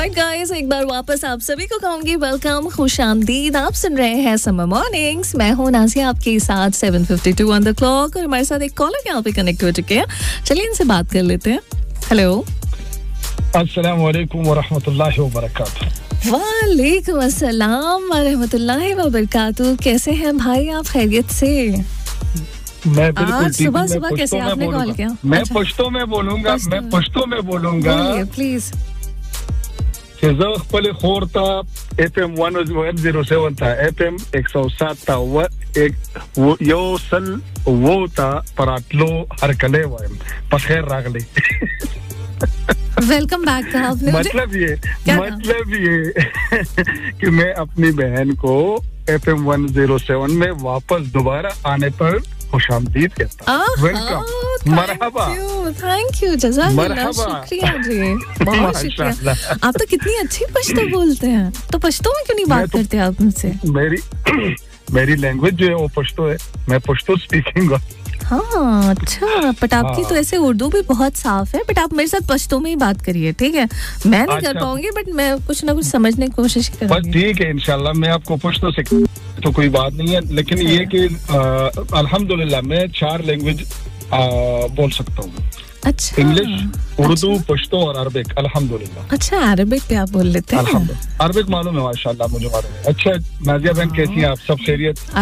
Alright guys, एक बार वापस आप सभी को कहूंगी वेलकम, खुशामदीद। आप सुन रहे हैं समर मॉर्निंग्स। मैं हूं नाज़िया आपके साथ 7:52 ऑन द क्लॉक और हमारे साथ एक कॉलर यहाँ पे कनेक्ट हो चुके हैं। चलिए इनसे बात कर लेते हैं। हेलो, अस्सलाम वालेकुम वरहमतुल्लाहि वबरकातुहू। वालेकुम अस्सलाम वरहमतुल्लाहि वबरकातुहू। कैसे हैं भाई आप, खैरियत से? मैं बिल्कुल सुबह कैसे आपने कॉल किया? मैं पश्तो में बोलूंगा, प्लीज। पहले खोर था FM 107 था, FM 107 था, यो सल वो था पराटलो हर कले वायम पखेर रागले। वेलकम बैक का आपने। मतलब ये कि मैं अपनी बहन को FM 107 में वापस दोबारा आने पर खुशामदीद कहता हूं। वेलकम, मरहबा, थैंक यू, जज़ाकल्लाह, शुक्रिया जी, बहुत शुक्रिया। आप तो कितनी अच्छी पश्तो बोलते हैं, तो पश्तो में क्यों नहीं बात करते आप मुझसे? मेरी लैंग्वेज जो है वो पश्तो है, मैं पश्तो स्पीकिंग। हाँ अच्छा, बट आपकी तो ऐसे उर्दू भी बहुत साफ है, बट आप मेरे साथ पश्तो में ही बात करिए, ठीक है? मैं नहीं कर पाऊंगी, बट मैं कुछ ना कुछ समझने की कोशिश करूंगी। ठीक है, इंशाल्लाह मैं आपको पश्तो से तो कोई बात नहीं है, लेकिन ये कि अल्हम्दुलिल्लाह मैं 4 लैंग्वेज बोल सकता हूँ। अच्छा, इंग्लिश, उर्दू, पश्तो और अरबिक, अल्हम्दुलिल्लाह। अच्छा, अरबिक पे आप बोल लेते हैं? अरबिक मालूम है, माशाल्लाह मुझे मालूम है। अच्छा नाज़िया बहन, कैसी हैं आप? सब खैरियत?